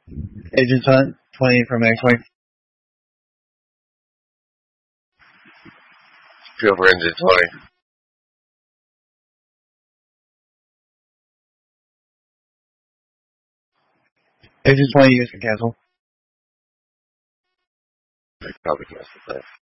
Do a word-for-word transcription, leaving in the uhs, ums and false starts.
Agent Hunt, twenty from X-Wing. Feel for engine twenty. Agent twenty, you can cancel. Probably cancel that.